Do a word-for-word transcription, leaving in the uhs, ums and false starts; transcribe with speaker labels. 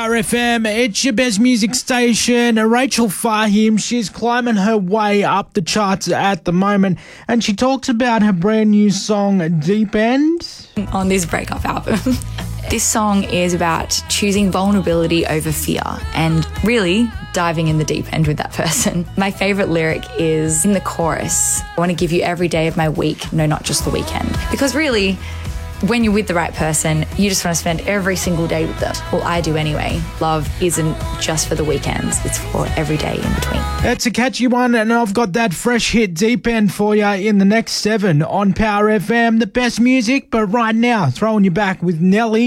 Speaker 1: Power F M, it's your best music station. Rachel Fahim, she's climbing her way up the charts at the moment, and she talks about her brand new song, Deep End.
Speaker 2: On this breakup album. This song is about choosing vulnerability over fear and really diving in the deep end with that person. My favourite lyric is in the chorus. I want to give you every day of my week, no, not just the weekend. Because really, when you're with the right person, you just want to spend every single day with them. Well, I do anyway. Love isn't just for the weekends. It's for every day in between.
Speaker 1: It's a catchy one, and I've got that fresh hit Deep End for you in the next seven on Power F M. The best music, but right now, throwing you back with Nelly.